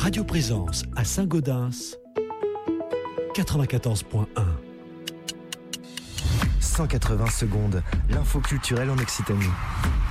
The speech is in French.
Radio Présence à Saint-Gaudens, 94.1. 180 secondes, l'info culturelle en Occitanie.